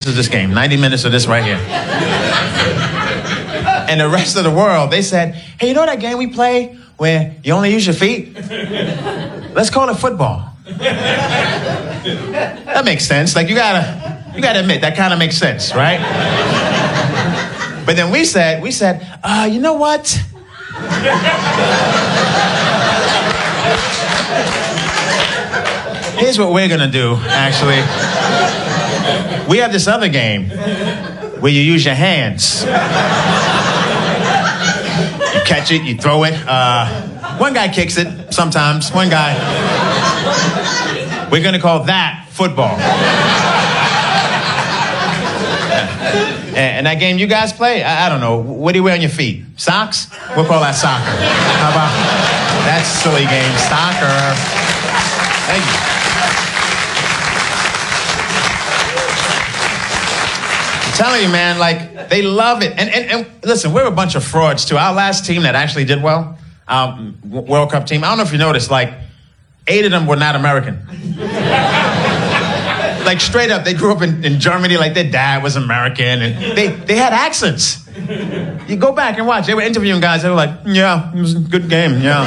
is this game. 90 minutes of this right here. And the rest of the world, they said, hey, you know that game we play where you only use your feet? Let's call it football. That makes sense. Like, you gotta admit, that kind of makes sense, right? But then we said, you know what? Here's what we're gonna do, actually. We have this other game where you use your hands. You catch it, you throw it. One guy kicks it sometimes, one guy. We're gonna call that football. And that game you guys play, I don't know, what do you wear on your feet? Socks? We'll call that soccer. How about that silly game, soccer? Thank you. I'm telling you, man, like, they love it. And listen, we're a bunch of frauds, too. Our last team that actually did well, our World Cup team, I don't know if you noticed, like, 8 of them were not American. Like, straight up, they grew up in Germany, like their dad was American, and they had accents. You go back and watch. They were interviewing guys, they were like, yeah, it was a good game, yeah.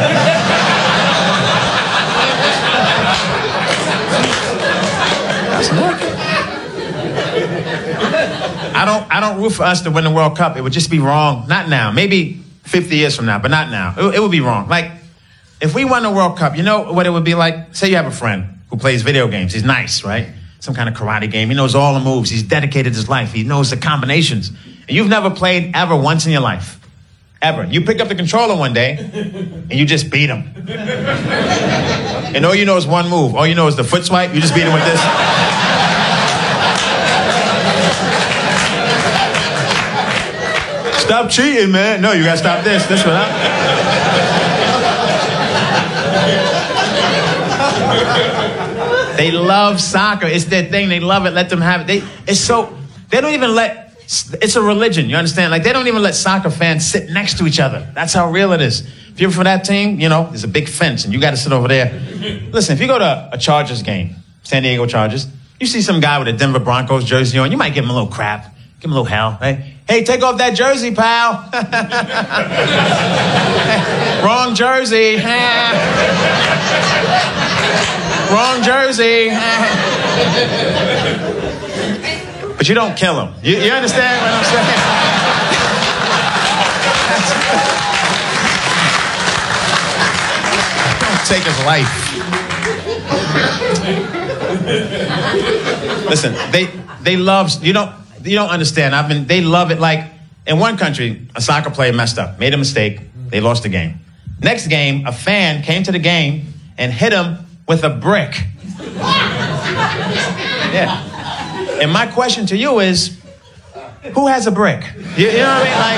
I don't root for us to win the World Cup. It would just be wrong. Not now. Maybe 50 years from now, but not now. It would be wrong. Like, if we won the World Cup, you know what it would be like? Say you have a friend who plays video games. He's nice, right? Some kind of karate game. He knows all the moves. He's dedicated his life. He knows the combinations. And you've never played ever once in your life. Ever. You pick up the controller one day, and you just beat him. And all you know is one move. All you know is the foot swipe. You just beat him with this. Stop cheating, man. No, you gotta stop this. This one, huh? They love soccer. It's their thing. They love it. Let them have it. They don't even let, it's a religion. You understand? Like, they don't even let soccer fans sit next to each other. That's how real it is. If you're for that team, you know, there's a big fence and you got to sit over there. Listen, if you go to a Chargers game, San Diego Chargers, you see some guy with a Denver Broncos jersey on, you might give him a little crap. Give him a little hell, right? Hey, take off that jersey, pal. Wrong jersey. Wrong jersey. But you don't kill him. You understand what I'm saying? Don't take his life. Listen, they love, you don't understand. They love it. Like, in one country, a soccer player messed up, made a mistake. They lost the game. Next game, a fan came to the game and hit him with a brick. Yeah. And my question to you is, who has a brick? You know what I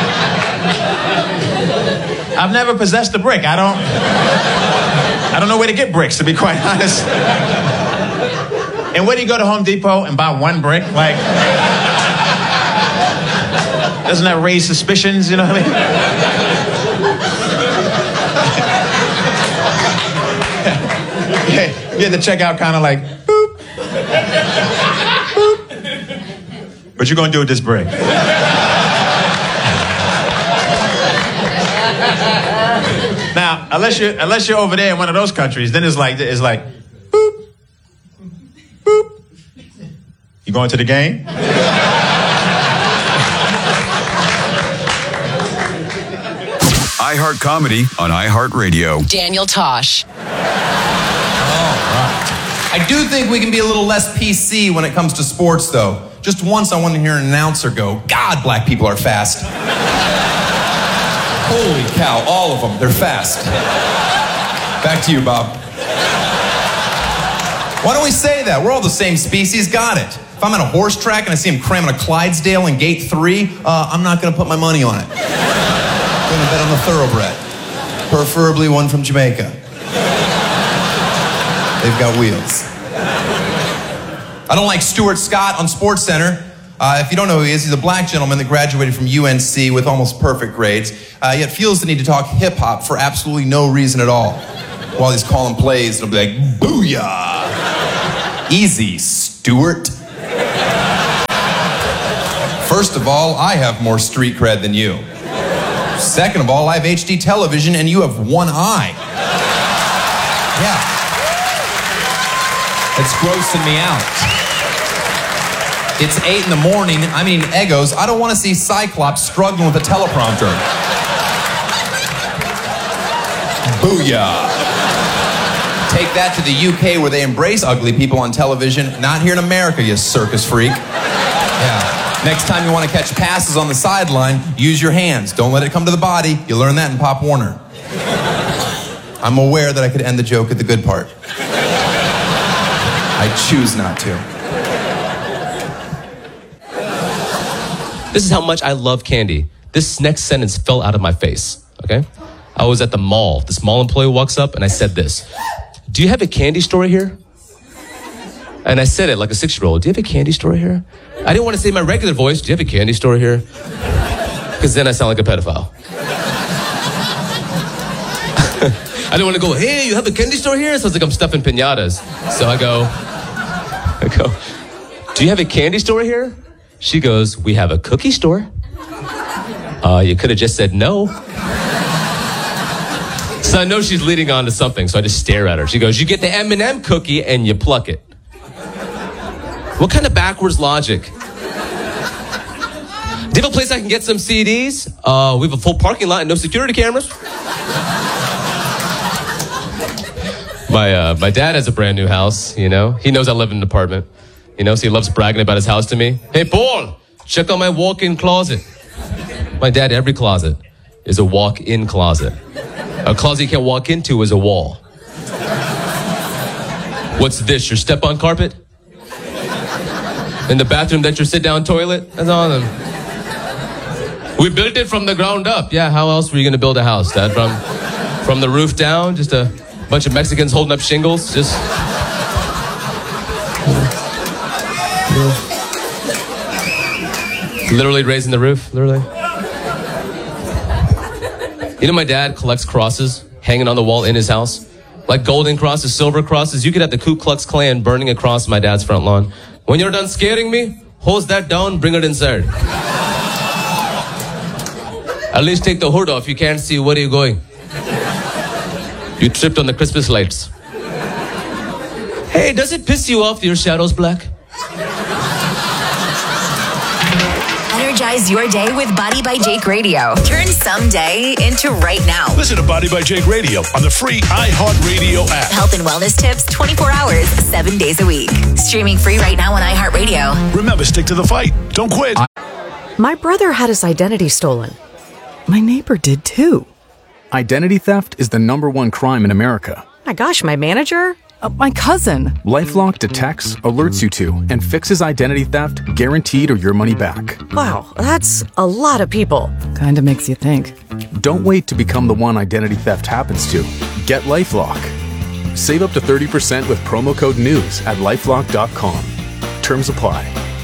mean? Like, I've never possessed a brick. I don't know where to get bricks, to be quite honest. And where do you go to Home Depot and buy one brick? Like, doesn't that raise suspicions, you know what I mean? You had to check out kind of like, boop, boop. What you gonna do with this brick? Now, unless you're over there in one of those countries, then it's like, boop, boop. You going to the game? iHeart Comedy on iHeartRadio. Daniel Tosh. I do think we can be a little less PC when it comes to sports, though. Just once I want to hear an announcer go, God, black people are fast. Holy cow, all of them, they're fast. Back to you, Bob. Why don't we say that? We're all the same species, got it. If I'm at a horse track and I see him cramming a Clydesdale in gate 3, I'm not going to put my money on it. I'm going to bet on the thoroughbred. Preferably one from Jamaica. They've got wheels. I don't like Stuart Scott on SportsCenter. If you don't know who he is, he's a black gentleman that graduated from UNC with almost perfect grades, yet feels the need to talk hip-hop for absolutely no reason at all. While he's calling plays, it'll be like, booyah! Easy, Stuart. First of all, I have more street cred than you. Second of all, I have HD television and you have one eye. Yeah. It's grossing me out. It's 8 in the morning. I'm eating Eggos. I don't want to see Cyclops struggling with a teleprompter. Booyah. Take that to the UK where they embrace ugly people on television. Not here in America, you circus freak. Yeah. Next time you want to catch passes on the sideline, use your hands. Don't let it come to the body. You learn that in Pop Warner. I'm aware that I could end the joke at the good part. I choose not to. This is how much I love candy. This next sentence fell out of my face, okay? I was at the mall. This mall employee walks up and I said this. Do you have a candy store here? And I said it like a 6-year-old. Do you have a candy store here? I didn't want to say my regular voice. Do you have a candy store here? Because then I sound like a pedophile. I didn't want to go, hey, you have a candy store here? It sounds like I'm stuffing piñatas. So I go, do you have a candy store here? She goes, we have a cookie store. You could have just said no. So I know she's leading on to something, so I just stare at her. She goes, you get the M&M cookie and you pluck it. What kind of backwards logic? Do you have a place I can get some CDs? We have a full parking lot and no security cameras. My dad has a brand new house, you know. He knows I live in an apartment, you know, so he loves bragging about his house to me. Hey, Paul, check out my walk-in closet. My dad, every closet is a walk-in closet. A closet you can't walk into is a wall. What's this, your step-on carpet? In the bathroom, that's your sit-down toilet? That's all of them. We built it from the ground up. Yeah, how else were you going to build a house, Dad? From the roof down? Just a bunch of Mexicans holding up shingles? Just... Literally raising the roof, literally. You know, my dad collects crosses hanging on the wall in his house. Like golden crosses, silver crosses. You could have the Ku Klux Klan burning across my dad's front lawn. When you're done scaring me, hose that down, bring it inside. At least take the hood off. You can't see. Where are you going? You tripped on the Christmas lights. Hey, does it piss you off that your shadow's black? Energize your day with Body by Jake Radio. Turn someday into right now. Listen to Body by Jake Radio on the free iHeartRadio app. Health and wellness tips 24 hours, 7 days a week. Streaming free right now on iHeartRadio. Remember, stick to the fight. Don't quit. My brother had his identity stolen. My neighbor did too. Identity theft is the #1 crime in America. My gosh, my manager? My cousin. LifeLock detects, alerts you to, and fixes identity theft guaranteed or your money back. Wow, that's a lot of people. Kinda makes you think. Don't wait to become the one identity theft happens to. Get LifeLock. Save up to 30% with promo code NEWS at LifeLock.com. Terms apply.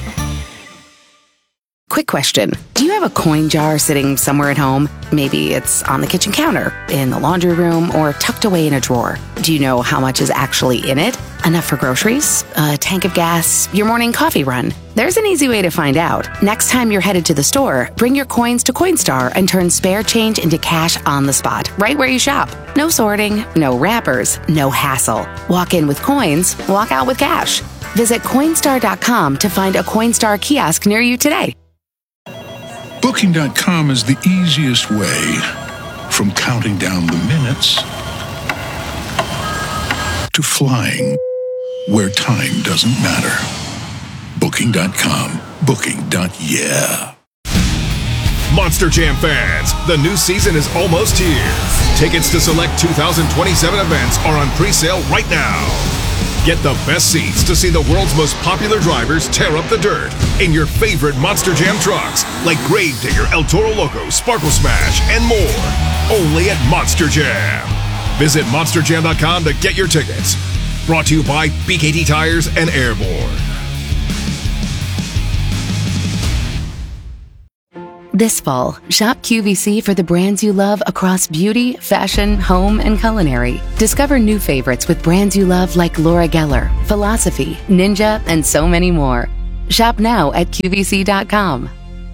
Quick question. Do you have a coin jar sitting somewhere at home? Maybe it's on the kitchen counter, in the laundry room, or tucked away in a drawer. Do you know how much is actually in it? Enough for groceries? A tank of gas? Your morning coffee run? There's an easy way to find out. Next time you're headed to the store, bring your coins to Coinstar and turn spare change into cash on the spot, right where you shop. No sorting, no wrappers, no hassle. Walk in with coins, walk out with cash. Visit Coinstar.com to find a Coinstar kiosk near you today. Booking.com is the easiest way from counting down the minutes to flying where time doesn't matter. Booking.com. Booking.yeah. Monster Jam fans, the new season is almost here. Tickets to select 2027 events are on pre-sale right now. Get the best seats to see the world's most popular drivers tear up the dirt in your favorite Monster Jam trucks, like Gravedigger, El Toro Loco, Sparkle Smash, and more. Only at Monster Jam. Visit monsterjam.com to get your tickets. Brought to you by BKT Tires and Airborne. This fall, shop QVC for the brands you love across beauty, fashion, home, and culinary. Discover new favorites with brands you love like Laura Geller, Philosophy, Ninja, and so many more. Shop now at QVC.com.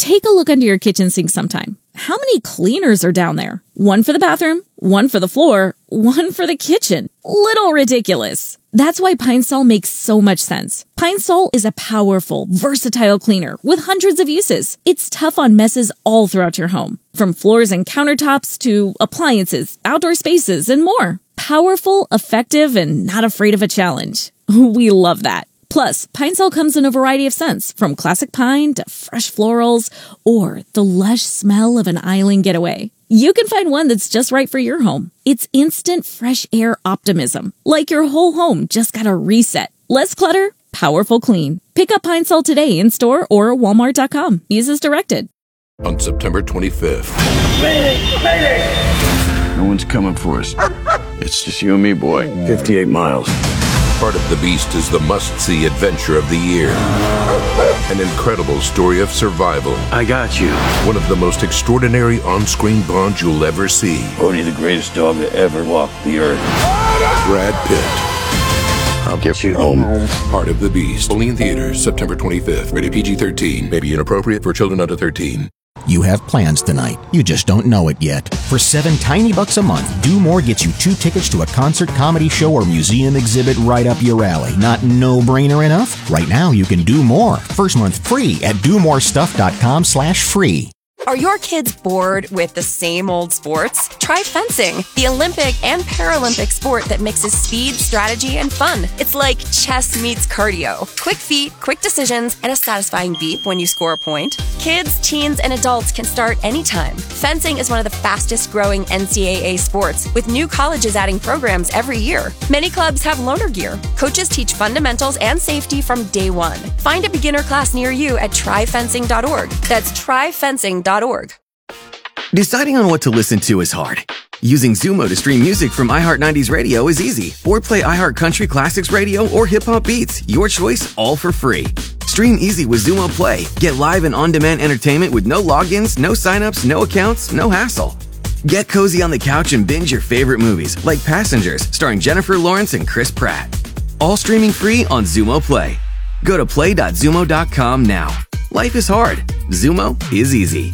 Take a look under your kitchen sink sometime. How many cleaners are down there? One for the bathroom, one for the floor, one for the kitchen. Little ridiculous. That's why Pine Sol makes so much sense. Pine Sol is a powerful, versatile cleaner with hundreds of uses. It's tough on messes all throughout your home, from floors and countertops to appliances, outdoor spaces, and more. Powerful, effective, and not afraid of a challenge. We love that. Plus, Pine Sol comes in a variety of scents, from classic pine to fresh florals or the lush smell of an island getaway. You can find one that's just right for your home. It's instant fresh air optimism, like your whole home just got a reset. Less clutter, powerful clean. Pick up Pine Sol today in store or walmart.com. Use as directed. On September 25th. No one's coming for us. It's just you and me, boy. 58 miles. Heart of the Beast is the must-see adventure of the year. An incredible story of survival. I got you. One of the most extraordinary on-screen bonds you'll ever see. Only the greatest dog that ever walked the earth. Brad Pitt. I'll get you home. Heart of the Beast. Only in theaters September 25th. Rated PG-13. May be inappropriate for children under 13. You have plans tonight. You just don't know it yet. For $7 tiny a month, Do More gets you 2 tickets to a concert, comedy show, or museum exhibit right up your alley. Not no-brainer enough? Right now, you can do more. First month free at domorestuff.com/free. Are your kids bored with the same old sports? Try fencing, the Olympic and Paralympic sport that mixes speed, strategy, and fun. It's like chess meets cardio. Quick feet, quick decisions, and a satisfying beep when you score a point. Kids, teens, and adults can start anytime. Fencing is one of the fastest growing NCAA sports, with new colleges adding programs every year. Many clubs have loaner gear. Coaches teach fundamentals and safety from day one. Find a beginner class near you at tryfencing.org. That's tryfencing.org. Deciding on what to listen to is hard. Using Zumo to stream music from iHeart 90s Radio is easy. Or play iHeart Country Classics Radio or Hip Hop Beats. Your choice, all for free. Stream easy with Zumo Play. Get live and on-demand entertainment with no logins, no signups, no accounts, no hassle. Get cozy on the couch and binge your favorite movies, like Passengers, starring Jennifer Lawrence and Chris Pratt. All streaming free on Zumo Play. Go to play.zumo.com now. Life is hard. Zumo is easy.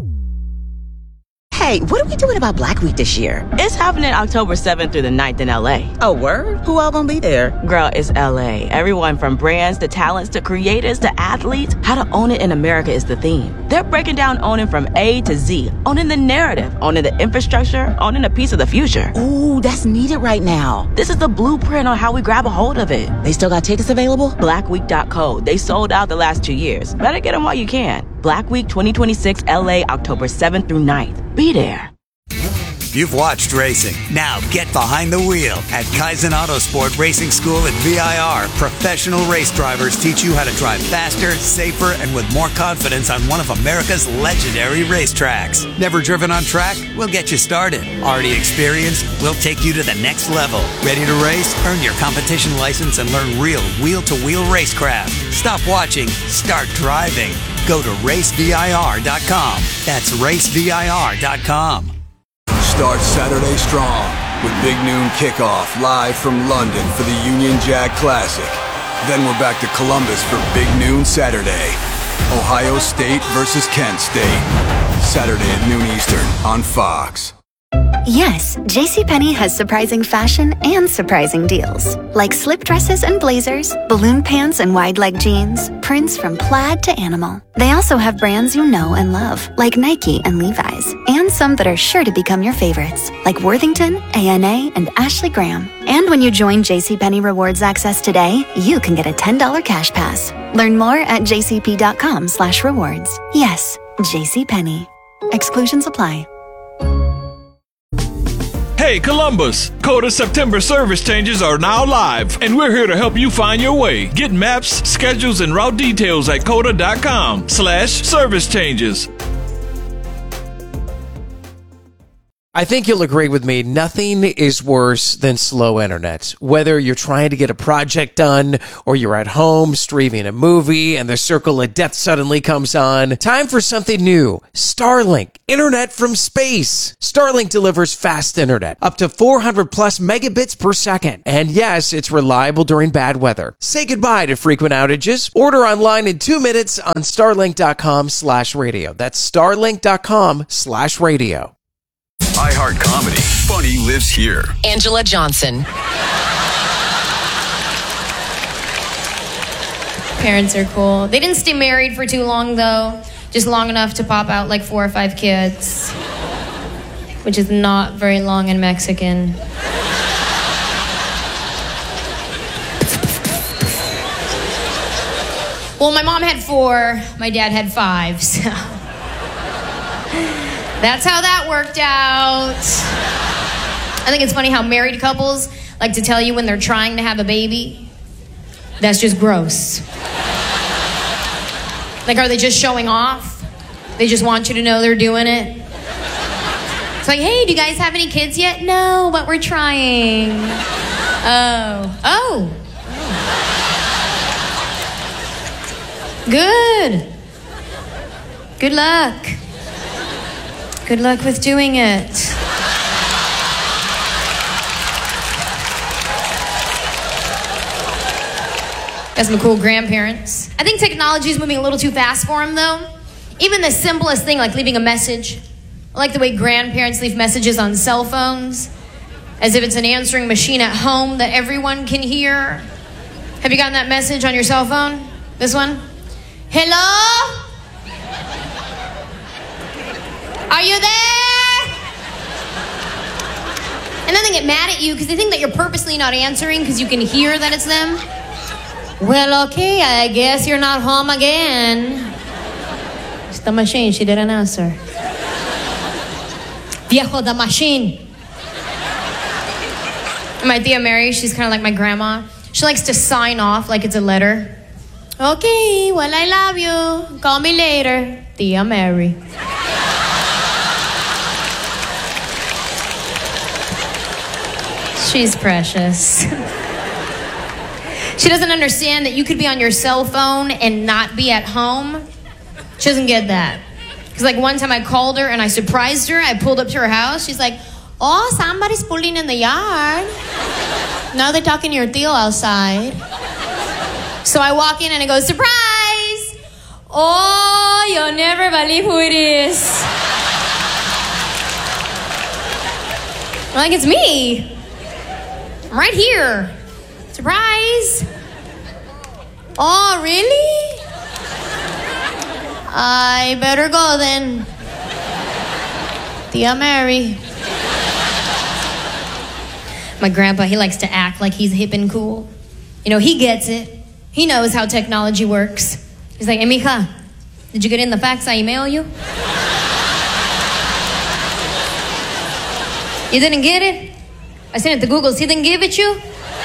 Hey, what are we doing about Black Week this year? It's happening October 7th through the 9th in LA. Oh, word? Who all gonna be there? Girl, it's LA. Everyone from brands to talents to creators to athletes. How to own it in America is the theme. They're breaking down owning from A to Z. Owning the narrative, owning the infrastructure, owning a piece of the future. Ooh, that's needed right now. This is the blueprint on how we grab a hold of it. They still got tickets available? Blackweek.co. They sold out the last 2 years. Better get them while you can. Black Week 2026 LA, October 7th through 9th. Be there. You've watched racing. Now get behind the wheel at Kaizen Autosport Racing School at VIR. Professional race drivers teach you how to drive faster, safer, and with more confidence on one of America's legendary racetracks. Never driven on track? We'll get you started. Already experienced? We'll take you to the next level. Ready to race? Earn your competition license and learn real wheel-to-wheel racecraft. Stop watching. Start driving. Go to racevir.com. That's racevir.com. Start Saturday strong with Big Noon Kickoff live from London for the Union Jack Classic. Then we're back to Columbus for Big Noon Saturday. Ohio State versus Kent State. Saturday at noon Eastern on Fox. Yes, JCPenney has surprising fashion and surprising deals. Like slip dresses and blazers, balloon pants and wide leg jeans, prints from plaid to animal. They also have brands you know and love, like Nike and Levi's, and some that are sure to become your favorites, like Worthington, A&A, and Ashley Graham. And when you join JCPenney Rewards Access today, you can get a $10 cash pass. Learn more at jcp.com/rewards. Yes, JCPenney. Exclusions apply. Hey Columbus, Coda September service changes are now live, and we're here to help you find your way. Get maps, schedules, and route details at coda.com/service changes. I think you'll agree with me. Nothing is worse than slow internet. Whether you're trying to get a project done or you're at home streaming a movie and the circle of death suddenly comes on. Time for something new. Starlink. Internet from space. Starlink delivers fast internet. Up to 400 plus megabits per second. And yes, it's reliable during bad weather. Say goodbye to frequent outages. Order online in 2 minutes on starlink.com/radio. That's starlink.com/radio. iHeart Comedy. Funny lives here. Angela Johnson. Parents are cool. They didn't stay married for too long, though. Just long enough to pop out like 4 or 5 kids. Which is not very long in Mexican. Well, my mom had 4, my dad had 5, so... That's how that worked out. I think it's funny how married couples like to tell you when they're trying to have a baby. That's just gross. Like, are they just showing off? They just want you to know they're doing it. It's like, hey, do you guys have any kids yet? No, but we're trying. Oh. Good. Good luck. Good luck with doing it. Got some cool grandparents. I think technology is moving a little too fast for them, though. Even the simplest thing, like leaving a message. I like the way grandparents leave messages on cell phones, as if it's an answering machine at home that everyone can hear. Have you gotten that message on your cell phone? This one? Hello? Are you there? And then they get mad at you because they think that you're purposely not answering because you can hear that it's them. Well, okay, I guess you're not home again. It's the machine, she didn't answer. Viejo, the machine. And my Tia Mary, she's kind of like my grandma. She likes to sign off like it's a letter. Okay, well, I love you. Call me later. Tia Mary. She's precious. She doesn't understand that you could be on your cell phone and not be at home. She doesn't get that. Because like one time I called her and I surprised her. I pulled up to her house. She's like, oh, somebody's pulling in the yard. Now they're talking to your tío outside. So I walk in and I go, surprise! Oh, you'll never believe who it is. I'm like, it's me. I'm right here. Surprise! Oh, really? I better go then. Tia Mary. My grandpa, he likes to act like he's hip and cool. You know, he gets it. He knows how technology works. He's like, hey, mija, did you get in the fax I email you? You didn't get it? I sent it to Google. He didn't give it you?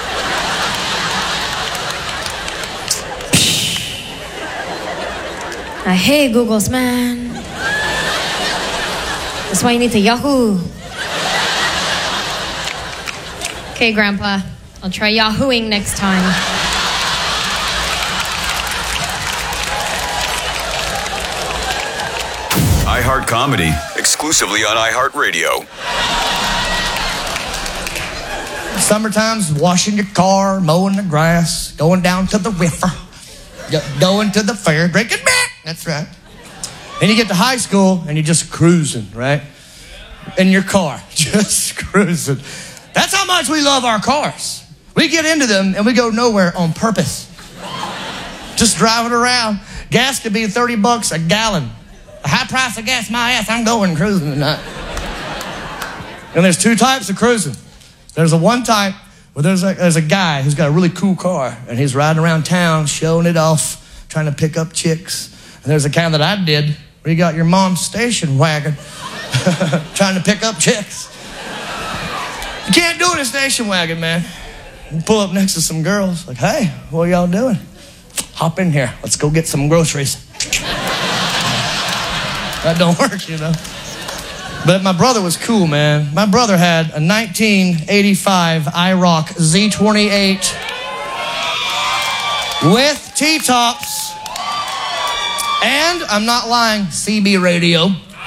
I hate Googles, man. That's why you need to Yahoo. Okay, Grandpa. I'll try Yahooing next time. iHeart Comedy. Exclusively on iHeart Radio. Summertime's washing your car, mowing the grass, going down to the river, going to the fair, drinking beer. That's right. And you get to high school and you're just cruising, right? In your car, just cruising. That's how much we love our cars. We get into them and we go nowhere on purpose. Just driving around. Gas could be $30 a gallon. A high price of gas, my ass, I'm going cruising tonight. And there's 2 types of cruising. There's a one type where there's a guy who's got a really cool car and he's riding around town showing it off, trying to pick up chicks. And there's a kind that I did where you got your mom's station wagon trying to pick up chicks. You can't do it in a station wagon, man. You pull up next to some girls, like, hey, what are y'all doing? Hop in here. Let's go get some groceries. That don't work, you know. But my brother was cool, man. My brother had a 1985 IROC Z28 with T-tops. And, I'm not lying, CB radio.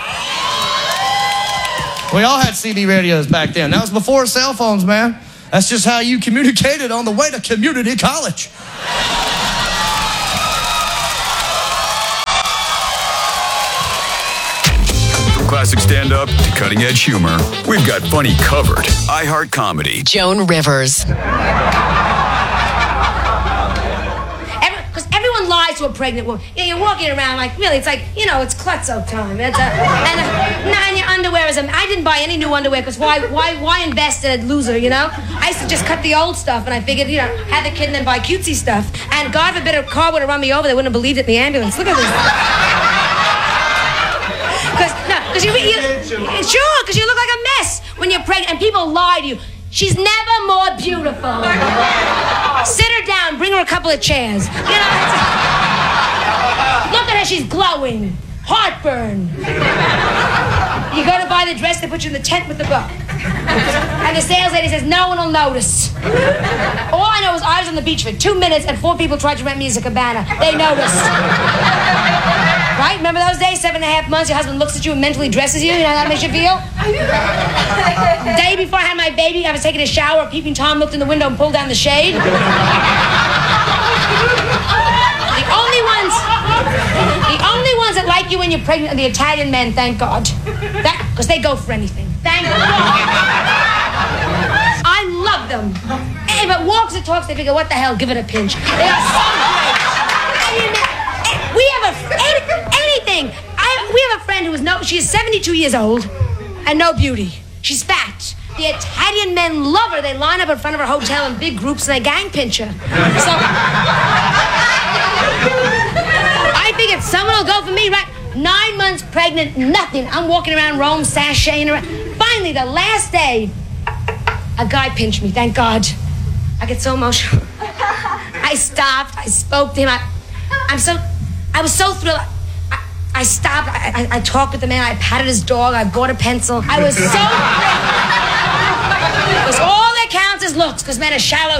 We all had CB radios back then. That was before cell phones, man. That's just how you communicated on the way to community college. From classic stand-up to cutting-edge humor, we've got funny covered. iHeart Comedy. Joan Rivers. Because everyone lies to a pregnant woman. You know, you're walking around like, really, it's like, you know, it's klutzo time. And your underwear is I didn't buy any new underwear because why invest in a loser, you know? I used to just cut the old stuff, and I figured, you know, have the kid and then buy cutesy stuff. And God forbid a car would have run me over, they wouldn't have believed it in the ambulance. Look at this. Because you look like a mess when you're pregnant, and people lie to you. She's never more beautiful. Sit her down, bring her a couple of chairs. You know, look at her, she's glowing. Heartburn. You go to buy the dress, they put you in the tent with the book. And the sales lady says, no one will notice. All I know is I was on the beach for 2 minutes and 4 people tried to rent me as a cabana. They noticed. Right? Remember those days? 7.5 months, your husband looks at you and mentally dresses you. You know how that makes you feel? The day before I had my baby, I was taking a shower. Peeping Tom looked in the window and pulled down the shade. The only ones that like you when you're pregnant are the Italian men, thank God. Because they go for anything. Thank God. I love them. If it walks or talks, they figure, what the hell, give it a pinch. They are so great. We have anything. We have a friend who is she's 72 years old and no beauty. She's fat. The Italian men love her. They line up in front of her hotel in big groups and they gang pinch her. So I figured someone will go for me, right? 9 months pregnant, nothing. I'm walking around Rome, sashaying around. Finally, the last day, a guy pinched me, thank God. I get so emotional. I stopped, I spoke to him. I was so thrilled. I stopped, I talked with the man, I patted his dog, I bought a pencil. I was so thrilled. Because all that counts is looks, because men are shallow.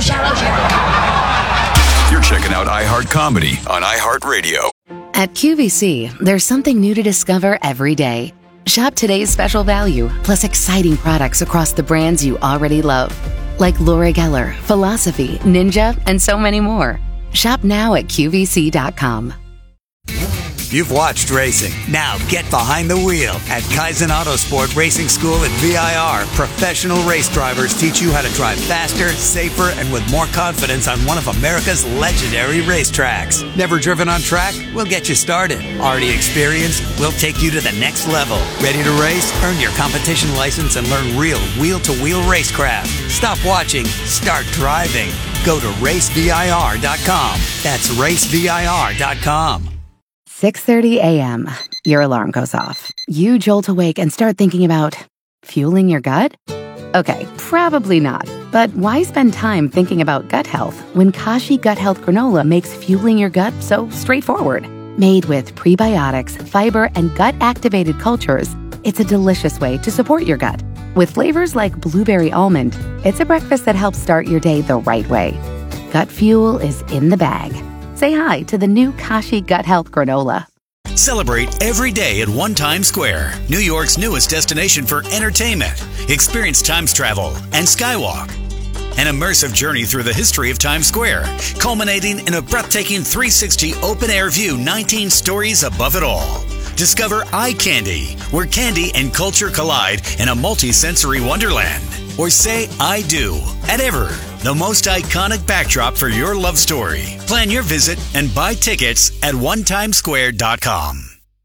You're checking out iHeart Comedy on iHeartRadio. At QVC, there's something new to discover every day. Shop today's special value, plus exciting products across the brands you already love. Like Laura Geller, Philosophy, Ninja, and so many more. Shop now at QVC.com. You've watched racing. Now get behind the wheel. At Kaizen Autosport Racing School at VIR, professional race drivers teach you how to drive faster, safer, and with more confidence on one of America's legendary racetracks. Never driven on track? We'll get you started. Already experienced? We'll take you to the next level. Ready to race? Earn your competition license and learn real wheel-to-wheel racecraft. Stop watching. Start driving. Go to racevir.com. That's racevir.com. 6:30 a.m. Your alarm goes off. You jolt awake and start thinking about fueling your gut? Okay, probably not. But why spend time thinking about gut health when Kashi Gut Health Granola makes fueling your gut so straightforward? Made with prebiotics, fiber, and gut-activated cultures, it's a delicious way to support your gut. With flavors like blueberry almond, it's a breakfast that helps start your day the right way. Gut fuel is in the bag. Say hi to the new Kashi Gut Health Granola. Celebrate every day at One Times Square, New York's newest destination for entertainment. Experience Times travel and Skywalk. An immersive journey through the history of Times Square, culminating in a breathtaking 360 open-air view 19 stories above it all. Discover Eye Candy, where candy and culture collide in a multi-sensory wonderland. Or say I do at Ever, the most iconic backdrop for your love story. Plan your visit and buy tickets at onetimesquare.com.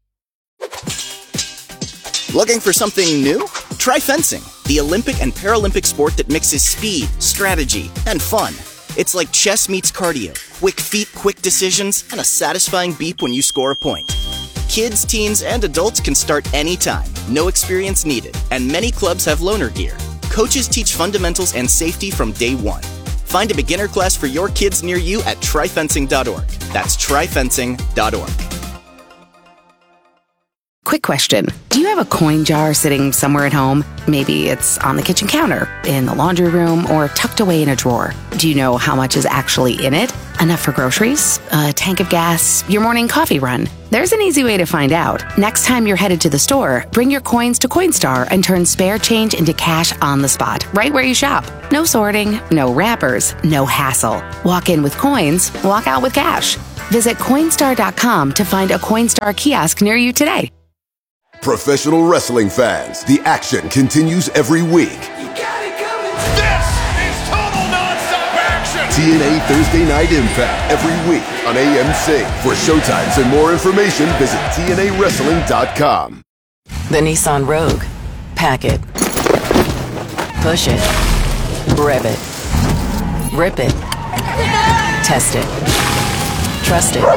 Looking for something new? Try fencing, the Olympic and Paralympic sport that mixes speed, strategy, and fun. It's like chess meets cardio, quick feet, quick decisions, and a satisfying beep when you score a point. Kids, teens, and adults can start anytime, no experience needed, and many clubs have loaner gear. Coaches teach fundamentals and safety from day one. Find a beginner class for your kids near you at tryfencing.org. That's tryfencing.org. Quick question. Do you have a coin jar sitting somewhere at home? Maybe it's on the kitchen counter, in the laundry room, or tucked away in a drawer. Do you know how much is actually in it? Enough for groceries, a tank of gas, your morning coffee run? There's an easy way to find out. Next time you're headed to the store, bring your coins to Coinstar and turn spare change into cash on the spot, right where you shop. No sorting, no wrappers, no hassle. Walk in with coins, walk out with cash. Visit Coinstar.com to find a Coinstar kiosk near you today. Professional wrestling fans, the action continues every week. This is total non-stop action! TNA Thursday Night Impact every week on AMC. For showtimes and more information, visit TNAWrestling.com. The Nissan Rogue. Pack it. Push it. Rev it. Rip it. Test it. Trust it.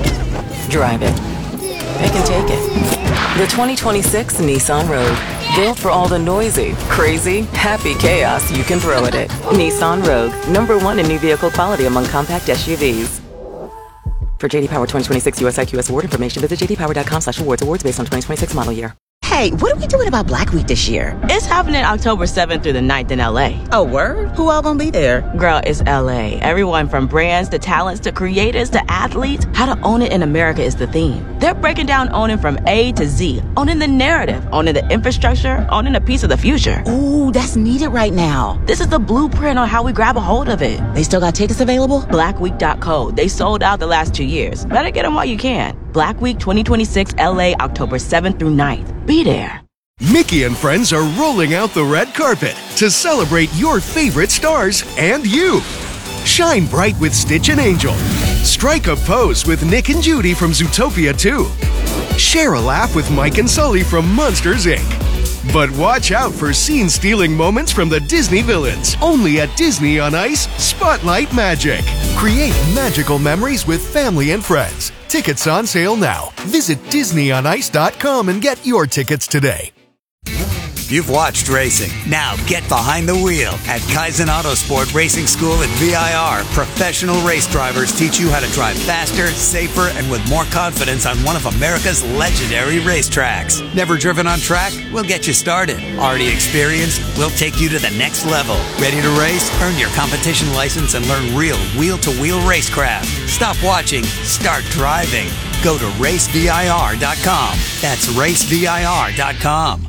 Drive it. They can take it. The 2026 Nissan Rogue. Built for all the noisy, crazy, happy chaos you can throw at it. Nissan Rogue. #1 in new vehicle quality among compact SUVs. For JD Power 2026 US IQS award information, visit jdpower.com/awards. Awards based on 2026 model year. Hey, what are we doing about Black Week this year? It's happening October 7th through the 9th in LA. Oh, word? Who all gonna be there? Girl, it's LA. Everyone from brands to talents to creators to athletes. How to own it in America is the theme. They're breaking down owning from A to Z. Owning the narrative, owning the infrastructure, owning a piece of the future. Ooh, that's needed right now. This is the blueprint on how we grab a hold of it. They still got tickets available? Blackweek.co. They sold out the last 2 years. Better get them while you can. Black Week 2026 LA, October 7th through 9th. Be there. Mickey and friends are rolling out the red carpet to celebrate your favorite stars and you. Shine bright with Stitch and Angel. Strike a pose with Nick and Judy from Zootopia 2. Share a laugh with Mike and Sully from Monsters, Inc. But watch out for scene-stealing moments from the Disney villains. Only at Disney on Ice, Spotlight Magic. Create magical memories with family and friends. Tickets on sale now. Visit DisneyOnIce.com and get your tickets today. You've watched racing. Now get behind the wheel. At Kaizen Autosport Racing School at VIR, professional race drivers teach you how to drive faster, safer, and with more confidence on one of America's legendary racetracks. Never driven on track? We'll get you started. Already experienced? We'll take you to the next level. Ready to race? Earn your competition license and learn real wheel-to-wheel racecraft. Stop watching. Start driving. Go to racevir.com. That's racevir.com.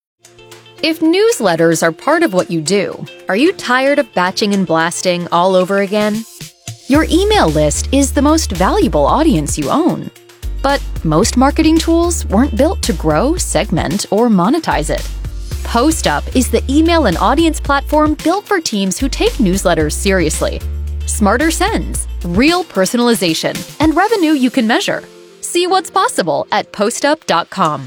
If newsletters are part of what you do, are you tired of batching and blasting all over again? Your email list is the most valuable audience you own. But most marketing tools weren't built to grow, segment, or monetize it. PostUp is the email and audience platform built for teams who take newsletters seriously. Smarter sends, real personalization, and revenue you can measure. See what's possible at postup.com.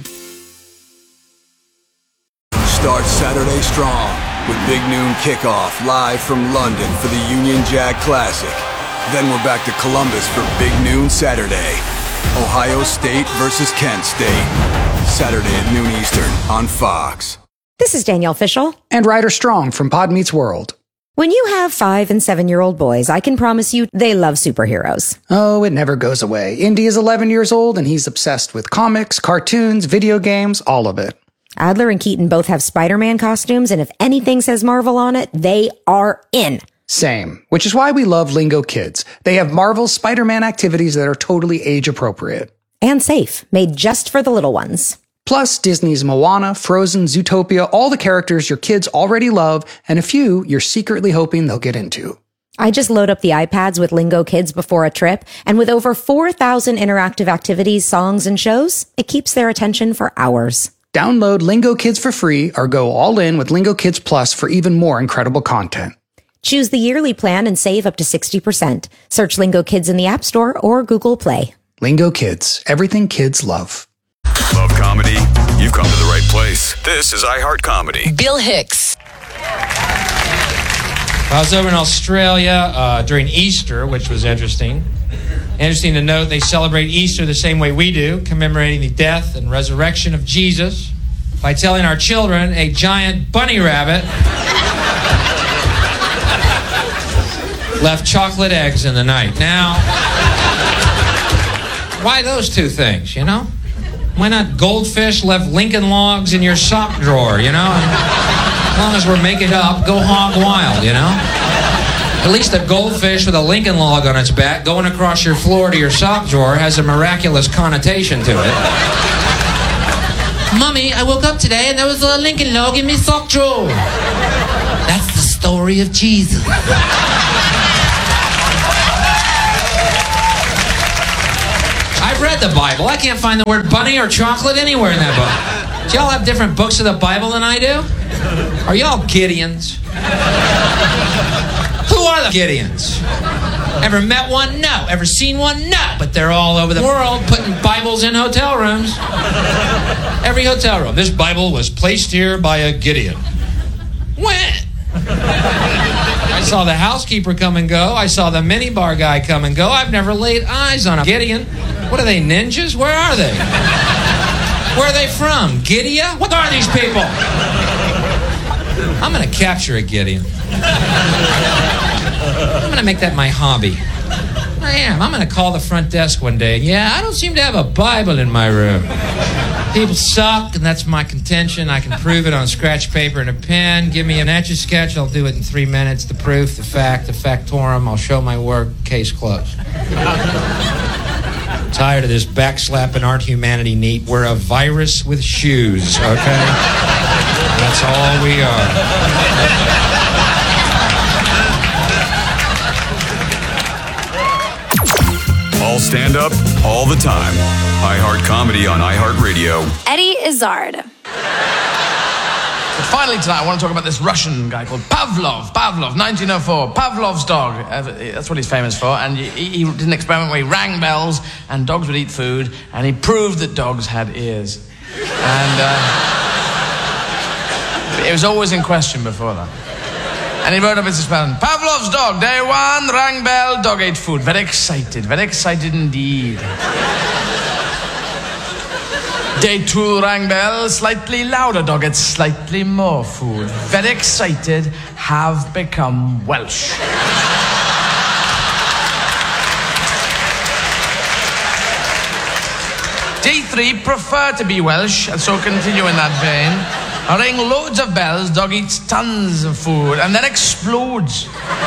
Start Saturday strong with Big Noon Kickoff live from London for the Union Jack Classic. Then we're back to Columbus for Big Noon Saturday. Ohio State versus Kent State. Saturday at noon Eastern on Fox. This is Danielle Fishel. And Ryder Strong from Pod Meets World. When you have 5- and 7-year-old boys, I can promise you they love superheroes. Oh, it never goes away. Indy is 11 years old and he's obsessed with comics, cartoons, video games, all of it. Adler and Keaton both have Spider-Man costumes, and if anything says Marvel on it, they are in. Same, which is why we love Lingo Kids. They have Marvel's Spider-Man activities that are totally age-appropriate. And safe, made just for the little ones. Plus, Disney's Moana, Frozen, Zootopia, all the characters your kids already love, and a few you're secretly hoping they'll get into. I just load up the iPads with Lingo Kids before a trip, and with over 4,000 interactive activities, songs, and shows, it keeps their attention for hours. Download Lingo Kids for free or go all in with Lingo Kids Plus for even more incredible content. Choose the yearly plan and save up to 60%. Search Lingo Kids in the App Store or Google Play. Lingo Kids, everything kids love. Love comedy? You've come to the right place. This is iHeart Comedy. Bill Hicks. I was over in Australia during Easter, which was interesting. Interesting to note, they celebrate Easter the same way we do, commemorating the death and resurrection of Jesus by telling our children a giant bunny rabbit left chocolate eggs in the night. Now, why those two things, you know? Why not goldfish left Lincoln Logs in your sock drawer, you know? As long as we're making up, go hog wild, you know? At least a goldfish with a Lincoln Log on its back going across your floor to your sock drawer has a miraculous connotation to it. Mommy, I woke up today and there was a Lincoln Log in my sock drawer. That's the story of Jesus. I've read the Bible. I can't find the word bunny or chocolate anywhere in that book. Do y'all have different books of the Bible than I do? Are y'all Gideons? Who are the Gideons? Ever met one? No. Ever seen one? No. But they're all over the world putting Bibles in hotel rooms. Every hotel room. This Bible was placed here by a Gideon. When? I saw the housekeeper come and go. I saw the minibar guy come and go. I've never laid eyes on a Gideon. What are they, ninjas? Where are they? Where are they from? Gideon? What are these people? I'm going to capture a Gideon. I'm going to make that my hobby. I am. I'm going to call the front desk one day. Yeah, I don't seem to have a Bible in my room. People suck, and that's my contention. I can prove it on scratch paper and a pen. Give me an Etch-a-Sketch. I'll do it in 3 minutes. The proof, the fact, the factorum. I'll show my work. Case closed. Tired of this backslapping Aren't Humanity neat. We're a virus with shoes, okay? That's all we are. All stand up, all the time. iHeart Comedy on iHeartRadio. Eddie Izzard. But finally tonight, I want to talk about this Russian guy called Pavlov. Pavlov, 1904. Pavlov's dog. That's what he's famous for. And he did an experiment where he rang bells and dogs would eat food, and he proved that dogs had ears. And it was always in question before that. And he wrote up his experiment. Pavlov's dog, day 1, rang bell, dog ate food. Very excited indeed. Day 2, rang bell, slightly louder, dog ate slightly more food. Very excited, have become Welsh. Day 3, prefer to be Welsh, and so continue in that vein. Ring loads of bells, dog eats tons of food, and then explodes.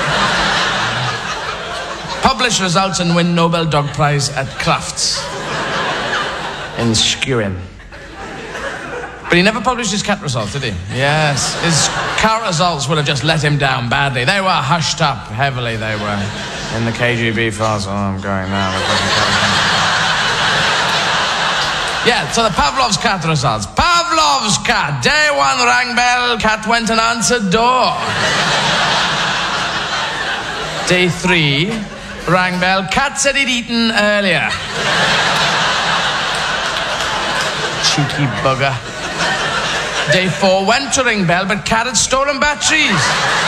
Publish results and win Nobel Dog Prize at Crafts in Skewing. But he never published his cat results, did he? Yes. His cat results would have just let him down badly. They were hushed up heavily, they were. In the KGB files. Oh, I'm going now. Yeah, so the Pavlov's cat results. Pavlov's cat. Day 1, rang bell, cat went and answered door. Day 3, rang bell, cat said he'd eaten earlier. Cheeky bugger. Day 4, went to ring bell, but cat had stolen batteries.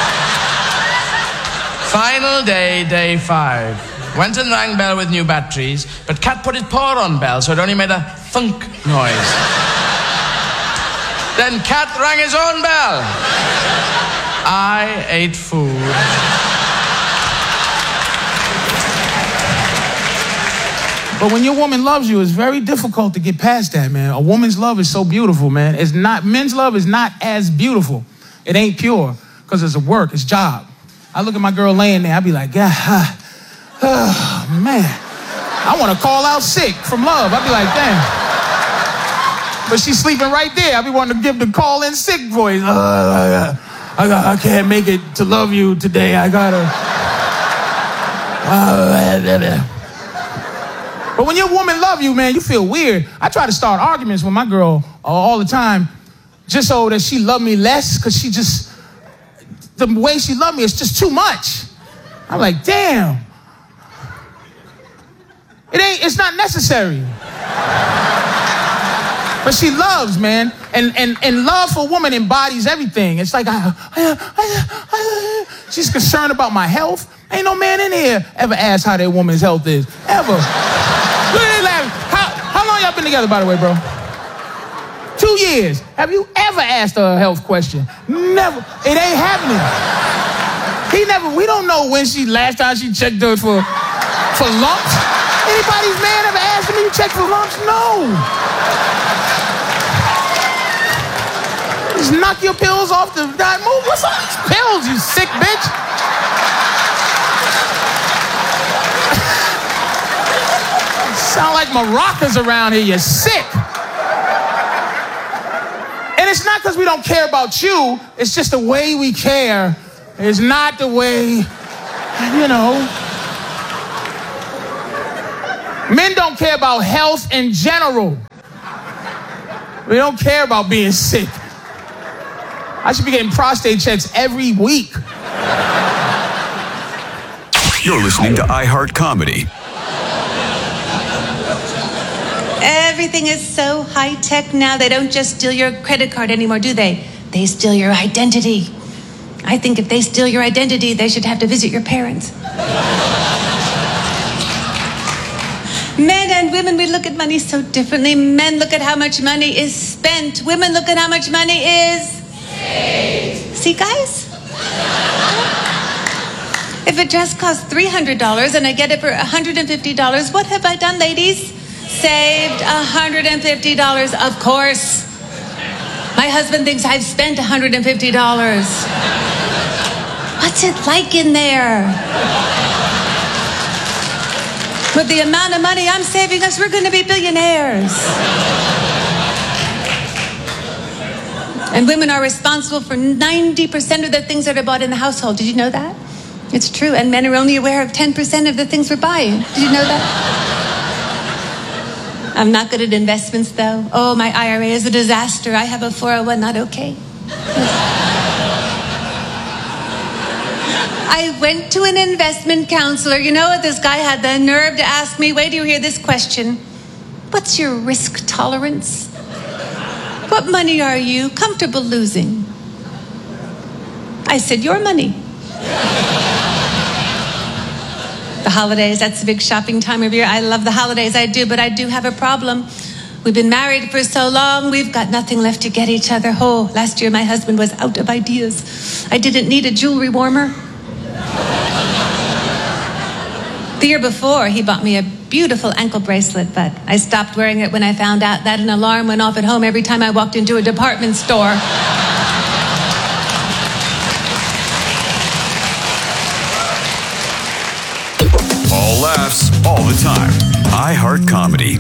Final day, day 5. Went and rang bell with new batteries, but cat put his paw on bell, so it only made a thunk noise. Then cat rang his own bell. I ate food. But when your woman loves you, it's very difficult to get past that, man. A woman's love is so beautiful, man. It's not, men's love is not as beautiful. It ain't pure, because it's a work, it's job. I look at my girl laying there, I be like, yeah, oh, man. I want to call out sick from love. I'd be like, damn. But she's sleeping right there. I'd be wanting to give the call in sick voice. I can't make it to love you today. I gotta. But when your woman love you, man, you feel weird. I try to start arguments with my girl all the time just so that she love me less, because she just, the way she love me is just too much. I'm like, damn. It's not necessary. But she loves, man. And love for a woman embodies everything. It's like, she's concerned about my health. Ain't no man in here ever asked how their woman's health is. Ever. Look at that. How long y'all been together, by the way, bro? 2 years. Have you ever asked her a health question? Never. It ain't happening. We don't know when last time she checked her for lumps. Anybody's man ever asked me? check for lumps? No. Just knock your pills off the guy. Move. What's all these pills, you sick bitch? Sound like maracas around here. You're sick. And it's not because we don't care about you. It's just the way we care is not the way, you know. Men don't care about health in general. We don't care about being sick. I should be getting prostate checks every week. You're listening to iHeart Comedy. Everything is so high-tech now. They don't just steal your credit card anymore, do they? They steal your identity. I think if they steal your identity, they should have to visit your parents. Men and women, we look at money so differently. Men look at how much money is spent. Women look at how much money is saved. See, guys? If a dress costs $300 and I get it for $150, what have I done, ladies? Saved $150, of course. My husband thinks I've spent $150. What's it like in there? With the amount of money I'm saving us, we're going to be billionaires. And women are responsible for 90% of the things that are bought in the household. Did you know that? It's true. And men are only aware of 10% of the things we're buying. Did you know that? I'm not good at investments, though. Oh, my IRA is a disaster. I have a 401, not okay. I went to an investment counselor. You know what? This guy had the nerve to ask me, wait till you hear this question. What's your risk tolerance? What money are you comfortable losing? I said, your money. The holidays, that's the big shopping time of year. I love the holidays, I do, but I do have a problem. We've been married for so long, we've got nothing left to get each other. Oh, last year my husband was out of ideas. I didn't need a jewelry warmer. The year before, he bought me a beautiful ankle bracelet, but I stopped wearing it when I found out that an alarm went off at home every time I walked into a department store. All laughs, all the time. iHeart Comedy.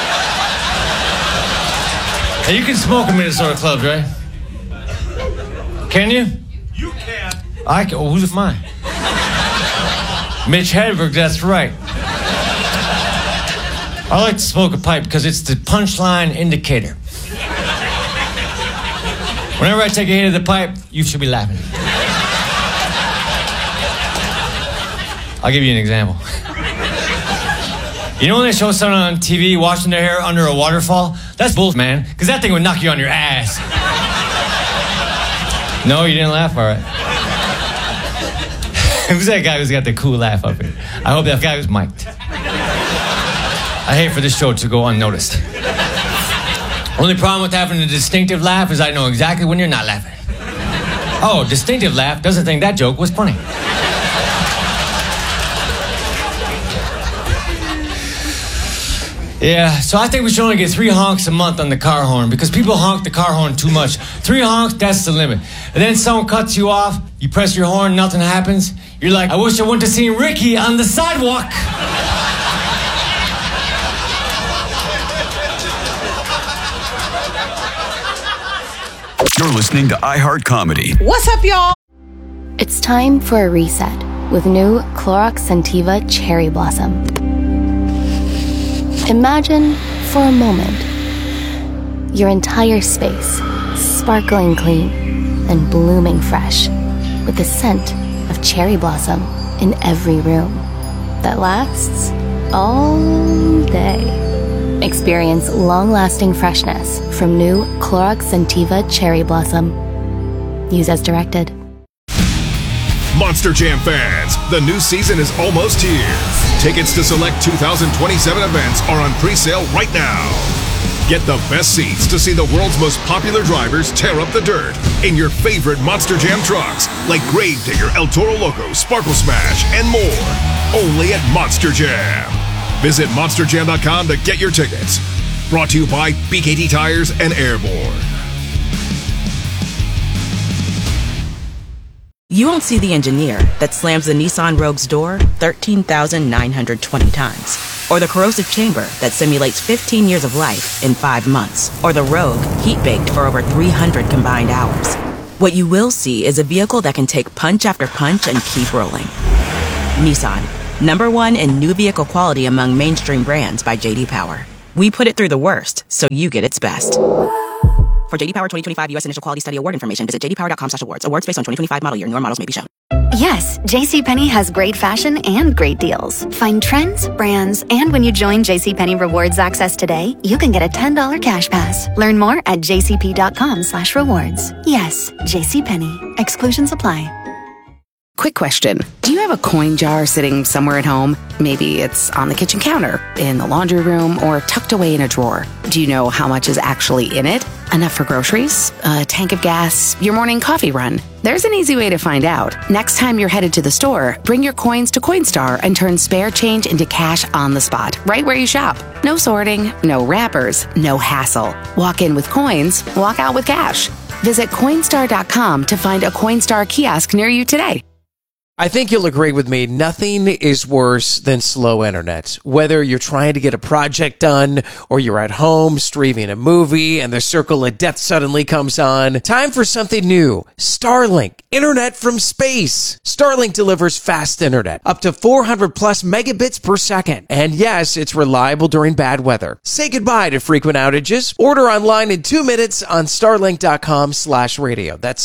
Hey, you can smoke in Minnesota clubs, right? Can you? You can. I can. Oh, who's mine? Mitch Hedberg, that's right. I like to smoke a pipe because it's the punchline indicator. Whenever I take a hit of the pipe, you should be laughing. I'll give you an example. You know when they show someone on TV washing their hair under a waterfall? That's bull, man, because that thing would knock you on your ass. No, you didn't laugh? All right. Who's that guy who's got the cool laugh up here? I hope that guy was mic'd. I hate for this show to go unnoticed. Only problem with having a distinctive laugh is I know exactly when you're not laughing. Oh, distinctive laugh doesn't think that joke was funny. Yeah, so I think we should only get 3 honks a month on the car horn because people honk the car horn too much. 3 honks, that's the limit. And then someone cuts you off, you press your horn, nothing happens. You're like, I wish I went to see Ricky on the sidewalk. You're listening to iHeart Comedy. What's up, y'all? It's time for a reset with new Clorox Scentiva Cherry Blossom. Imagine, for a moment, your entire space sparkling clean and blooming fresh with the scent of cherry blossom in every room that lasts all day. Experience long-lasting freshness from new Clorox Scentiva Cherry Blossom. Use as directed. Monster Jam fans, the new season is almost here. Tickets to select 2027 events are on pre-sale right now. Get the best seats to see the world's most popular drivers tear up the dirt in your favorite Monster Jam trucks, like Gravedigger, El Toro Loco, Sparkle Smash, and more. Only at Monster Jam. Visit MonsterJam.com to get your tickets. Brought to you by BKT Tires and Airborne. You won't see the engineer that slams the Nissan Rogue's door 13,920 times. Or the corrosive chamber that simulates 15 years of life in 5 months. Or the Rogue heat-baked for over 300 combined hours. What you will see is a vehicle that can take punch after punch and keep rolling. Nissan, #1 in new vehicle quality among mainstream brands by J.D. Power. We put it through the worst, so you get its best. For J.D. Power 2025 U.S. Initial Quality Study Award information, visit jdpower.com/awards. Awards based on 2025 model year. Newer models may be shown. Yes, JCPenney has great fashion and great deals. Find trends, brands, and when you join JCPenney Rewards Access today, you can get a $10 cash pass. Learn more at jcp.com/rewards. Yes, JCPenney. Exclusions apply. Quick question. Do you have a coin jar sitting somewhere at home? Maybe it's on the kitchen counter, in the laundry room, or tucked away in a drawer. Do you know how much is actually in it? Enough for groceries? A tank of gas? Your morning coffee run? There's an easy way to find out. Next time you're headed to the store, bring your coins to Coinstar and turn spare change into cash on the spot, right where you shop. No sorting, no wrappers, no hassle. Walk in with coins, walk out with cash. Visit Coinstar.com to find a Coinstar kiosk near you today. I think you'll agree with me, nothing is worse than slow internet. Whether you're trying to get a project done or you're at home streaming a movie and the circle of death suddenly comes on, time for something new. Starlink, internet from space. Starlink delivers fast internet, up to 400 plus megabits per second. And yes, it's reliable during bad weather. Say goodbye to frequent outages. Order online in 2 minutes on starlink.com/radio. That's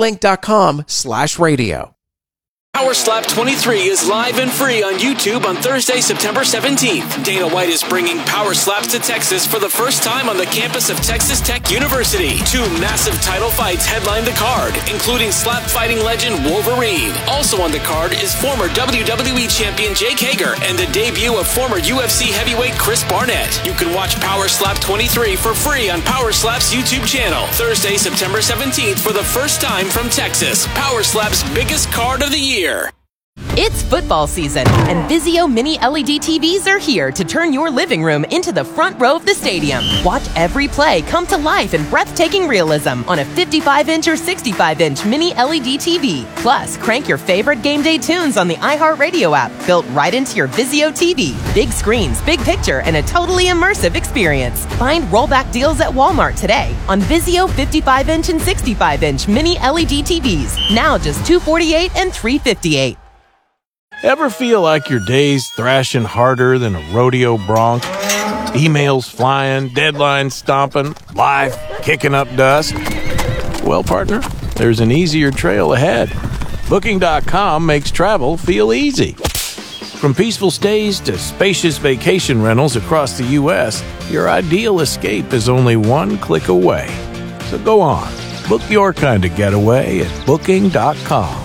starlink.com/radio. Power Slap 23 is live and free on YouTube on Thursday, September 17th. Dana White is bringing Power Slaps to Texas for the first time on the campus of Texas Tech University. 2 massive title fights headline the card, including slap fighting legend Wolverine. Also on the card is former WWE champion Jake Hager and the debut of former UFC heavyweight Chris Barnett. You can watch Power Slap 23 for free on Power Slap's YouTube channel. Thursday, September 17th for the first time from Texas. Power Slap's biggest card of the year. It's football season, and Vizio Mini LED TVs are here to turn your living room into the front row of the stadium. Watch every play come to life in breathtaking realism on a 55-inch or 65-inch Mini LED TV. Plus, crank your favorite game day tunes on the iHeartRadio app, built right into your Vizio TV. Big screens, big picture, and a totally immersive experience. Find rollback deals at Walmart today on Vizio 55-inch and 65-inch Mini LED TVs. Now just $248 and $358. Ever feel like your day's thrashing harder than a rodeo bronc? Emails flying, deadlines stomping, life kicking up dust? Well, partner, there's an easier trail ahead. Booking.com makes travel feel easy. From peaceful stays to spacious vacation rentals across the U.S., your ideal escape is only one click away. So go on, book your kind of getaway at Booking.com.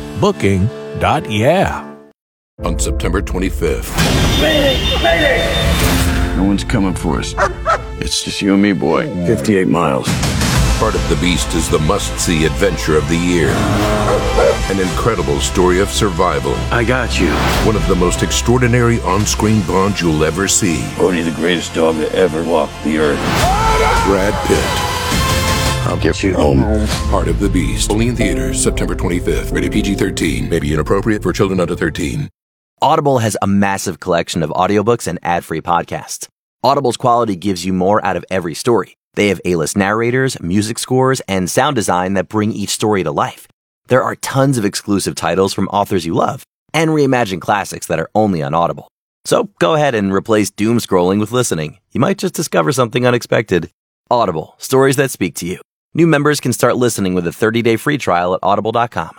Booking.yeah. On September 25th. No one's coming for us. It's just you and me, boy. 58 miles. Part of the Beast is the must-see adventure of the year. An incredible story of survival. I got you. One of the most extraordinary on-screen bonds you'll ever see. Only the greatest dog that ever walked the earth. Brad Pitt. I'll get you home. Part of the Beast. Only in theaters, September 25th. Rated PG-13. May be inappropriate for children under 13. Audible has a massive collection of audiobooks and ad-free podcasts. Audible's quality gives you more out of every story. They have A-list narrators, music scores, and sound design that bring each story to life. There are tons of exclusive titles from authors you love, and reimagined classics that are only on Audible. So go ahead and replace doom scrolling with listening. You might just discover something unexpected. Audible, stories that speak to you. New members can start listening with a 30-day free trial at audible.com.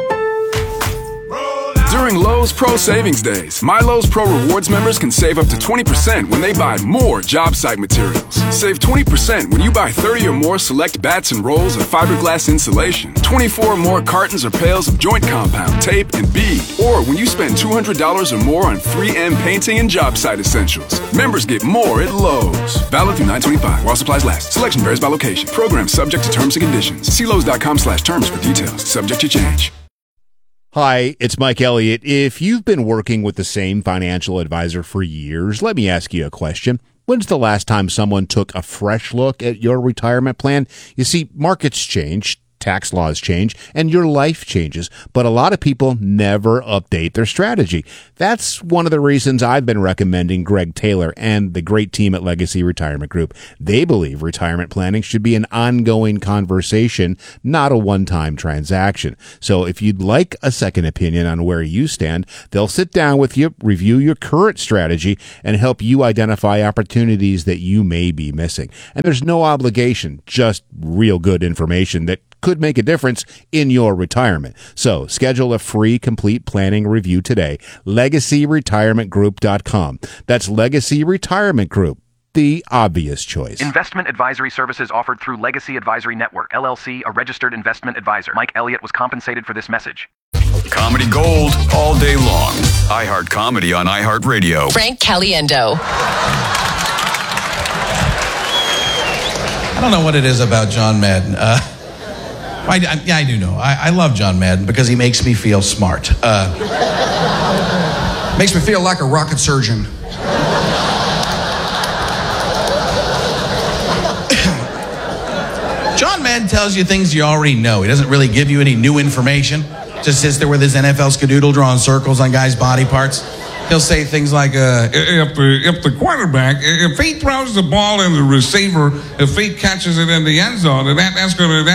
During Lowe's Pro Savings Days, My Lowe's Pro Rewards members can save up to 20% when they buy more job site materials. Save 20% when you buy 30 or more select bats and rolls of fiberglass insulation, 24 or more cartons or pails of joint compound, tape, and bead, or when you spend $200 or more on 3M painting and job site essentials. Members get more at Lowe's. Valid through 9/25 while supplies last. Selection varies by location. Program subject to terms and conditions. See Lowe's.com/terms for details. Subject to change. Hi, it's Mike Elliott. If you've been working with the same financial advisor for years, let me ask you a question. When's the last time someone took a fresh look at your retirement plan? You see, markets change, tax laws change, and your life changes, but a lot of people never update their strategy. That's one of the reasons I've been recommending Greg Taylor and the great team at Legacy Retirement Group. They believe retirement planning should be an ongoing conversation, not a one-time transaction. So if you'd like a second opinion on where you stand, they'll sit down with you, review your current strategy, and help you identify opportunities that you may be missing. And there's no obligation, just real good information that could make a difference in your retirement. So schedule a free complete planning review today. LegacyRetirementGroup.com. That's Legacy Retirement Group, the obvious choice. Investment advisory services offered through Legacy Advisory Network, LLC, a registered investment advisor. Mike Elliott was compensated for this message. Comedy gold all day long. iHeart Comedy on iHeartRadio. Frank Caliendo. I don't know what it is about John Madden. I do know. I love John Madden because he makes me feel smart. Makes me feel like a rocket surgeon. John Madden tells you things you already know. He doesn't really give you any new information. Just sits there with his NFL skadoodle drawing circles on guys' body parts. He'll say things like, if the quarterback, if he throws the ball in the receiver, if he catches it in the end zone, that's gonna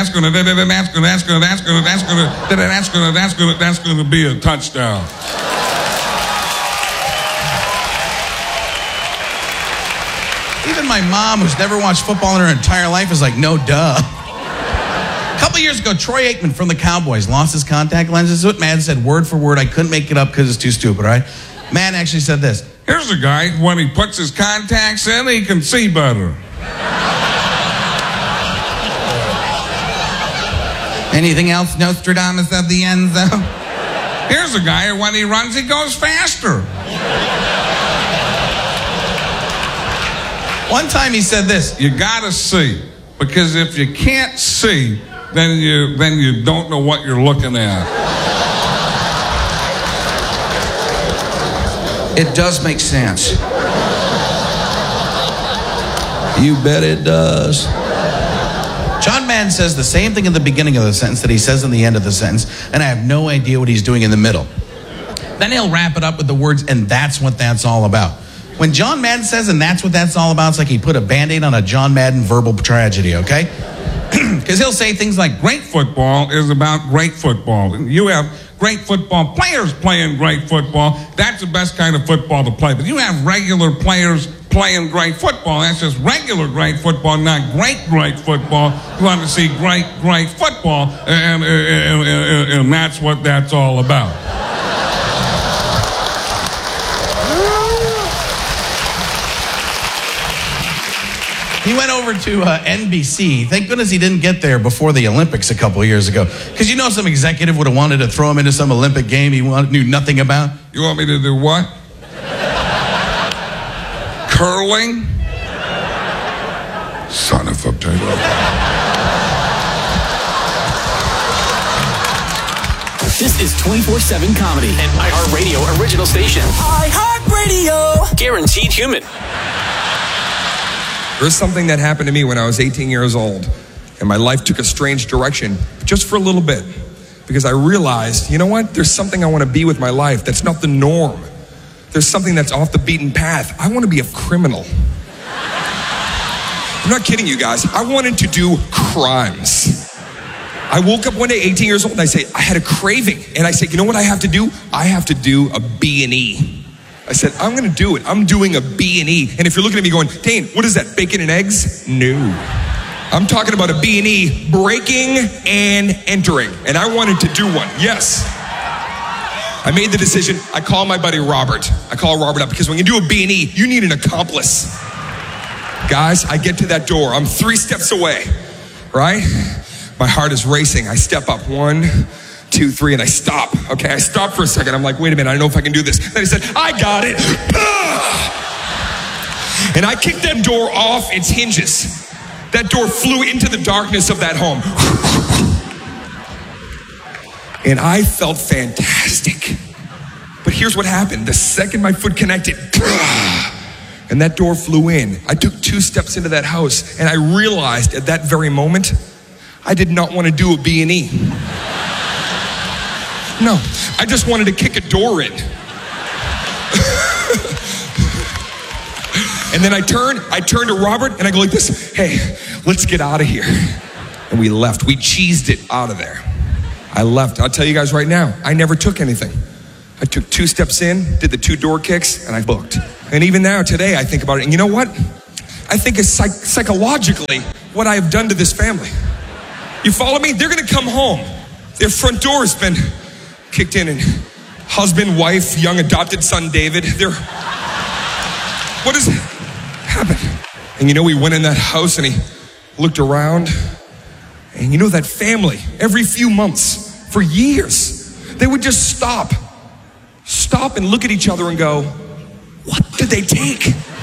be a touchdown. Even my mom, who's never watched football in her entire life, is like, no, duh. A couple years ago, Troy Aikman from the Cowboys lost his contact lenses. What Madden said word for word. I couldn't make it up because it's too stupid, right? Man actually said this. Here's a guy, when he puts his contacts in, he can see better. Anything else, Nostradamus of the end zone? Here's a guy, when he runs, he goes faster. One time he said this. You gotta see, because if you can't see, then you don't know what you're looking at. It does make sense. You bet it does. John Madden says the same thing in the beginning of the sentence that he says in the end of the sentence, and I have no idea what he's doing in the middle. Then he'll wrap it up with the words, and that's what that's all about. When John Madden says, and that's what that's all about, it's like he put a Band-Aid on a John Madden verbal tragedy, okay? Because he'll say things like, great football is about great football. You have great football players playing great football. That's the best kind of football to play. But you have regular players playing great football. That's just regular great football, not great football. You want to see great football, and that's what that's all about. He went over to NBC. Thank goodness he didn't get there before the Olympics a couple of years ago. Because you know some executive would have wanted to throw him into some Olympic game he knew nothing about. You want me to do what? Curling? Son of a bitch. This is 24/7 comedy, an iHeartRadio original station. iHeartRadio. Guaranteed human. There's something that happened to me when I was 18 years old, and my life took a strange direction, just for a little bit, because I realized, you know what? There's something I want to be with my life that's not the norm. There's something that's off the beaten path. I want to be a criminal. I'm not kidding you guys. I wanted to do crimes. I woke up one day, 18 years old, and I had a craving, and I said, you know what I have to do? I have to do a B&E. I said, I'm going to do it. I'm doing a B&E. And if you're looking at me going, Dane, what is that, bacon and eggs? No. I'm talking about a B&E, breaking and entering. And I wanted to do one, yes. I made the decision. I call my buddy Robert. I call Robert up because when you do a B&E, you need an accomplice. Guys, I get to that door. I'm 3 steps away, right? My heart is racing. I step up 1, 2, 3, and I stop. Okay, I stop for a second. I'm like, wait a minute, I don't know if I can do this. Then I said, I got it. And I kicked that door off its hinges. That door flew into the darkness of that home. And I felt fantastic. But here's what happened. The second my foot connected, and that door flew in, I took 2 steps into that house, and I realized at that very moment, I did not want to do a B&E. No, I just wanted to kick a door in. And then I turned to Robert, and I go like this, hey, let's get out of here. And we left. We cheesed it out of there. I left. I'll tell you guys right now, I never took anything. I took 2 steps in, did the 2 door kicks, and I booked. And even now, today, I think about it. And you know what? I think it's psychologically what I have done to this family. You follow me? They're going to come home. Their front door has been kicked in, and husband, wife, young adopted son, David, what has happened? And you know, we went in that house, and he looked around, and you know, that family, every few months, for years, they would just stop and look at each other and go, what did they take?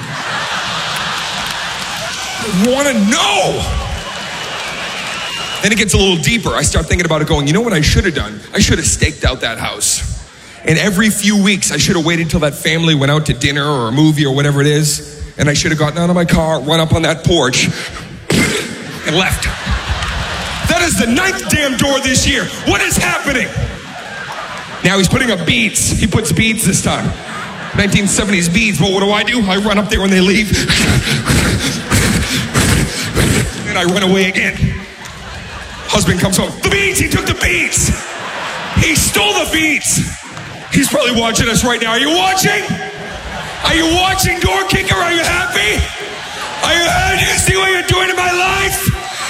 I want to know. Then it gets a little deeper. I start thinking about it going, you know what I should have done? I should have staked out that house. And every few weeks, I should have waited till that family went out to dinner or a movie or whatever it is. And I should have gotten out of my car, run up on that porch, and left. That is the 9th damn door this year. What is happening? Now he's putting up beads. He puts beads this time. 1970s beads. But what do? I run up there when they leave. And I run away again. Husband comes home. The beads! He took the beads! He stole the beads! He's probably watching us right now. Are you watching? Are you watching, door kicker? Are you happy? Are you happy? Do you see what you're doing in my life?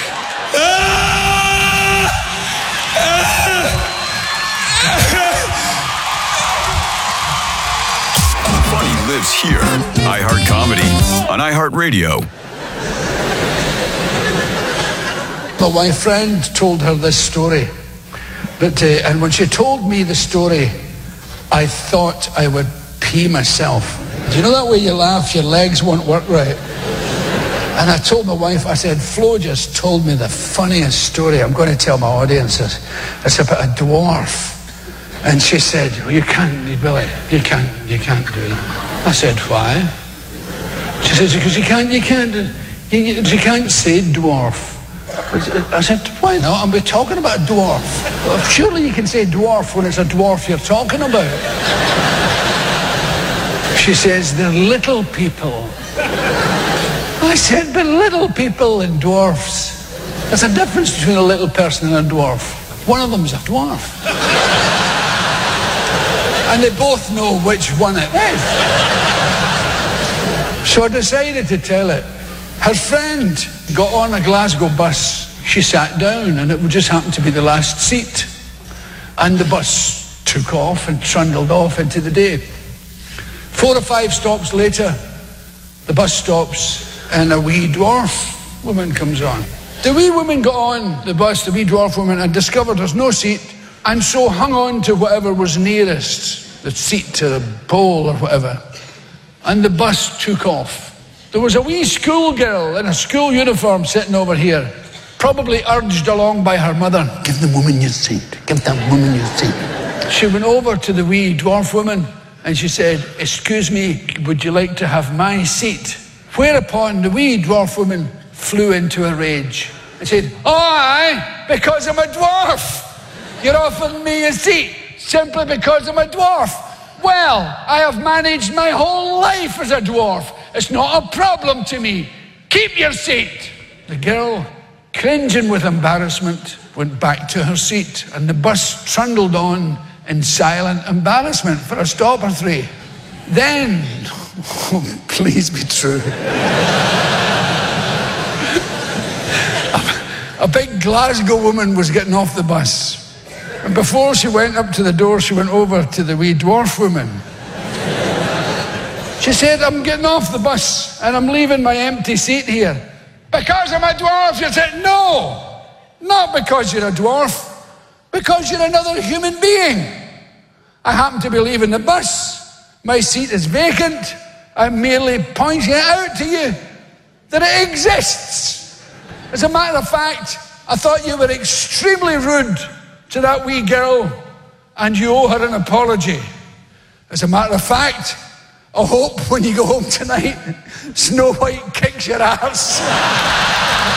Funny lives here. iHeart Comedy on iHeartRadio. My friend told her this story, and when she told me the story, I thought I would pee myself. Do you know that way you laugh, your legs won't work right? And I told my wife, I said, Flo just told me the funniest story. I'm going to tell my audience it's about a dwarf. And she said, well, you can't, Billy, you can't do that. I said, why? She says, because you can't say dwarf. I said, why not? And we're talking about a dwarf. Well, surely you can say dwarf when it's a dwarf you're talking about. She says, they're little people. I said, but little people and dwarfs. There's a difference between a little person and a dwarf. One of them's a dwarf. And they both know which one it is. So I decided to tell it. Her friend got on a Glasgow bus. She sat down, and it just happened to be the last seat. And the bus took off and trundled off into the day. 4 or 5 stops later, the bus stops, and a wee dwarf woman comes on. The wee woman got on the bus, the wee dwarf woman, and discovered there's no seat, and so hung on to whatever was nearest, the seat to the pole or whatever. And the bus took off. There was a wee schoolgirl in a school uniform sitting over here, probably urged along by her mother. Give the woman your seat. Give that woman your seat. She went over to the wee dwarf woman and she said, excuse me, would you like to have my seat? Whereupon the wee dwarf woman flew into a rage and said, oh, aye, because I'm a dwarf. You're offering me a seat simply because I'm a dwarf. Well, I have managed my whole life as a dwarf. It's not a problem to me. Keep your seat. The girl, cringing with embarrassment, went back to her seat, and the bus trundled on in silent embarrassment for a stop or 3. Then, oh, please be true, a big Glasgow woman was getting off the bus. And before she went up to the door, she went over to the wee dwarf woman. She said, I'm getting off the bus and I'm leaving my empty seat here. Because I'm a dwarf? She said, no, not because you're a dwarf, because you're another human being. I happen to be leaving the bus. My seat is vacant. I'm merely pointing it out to you that it exists. As a matter of fact, I thought you were extremely rude to that wee girl, and you owe her an apology. As a matter of fact, I hope when you go home tonight, Snow White kicks your ass.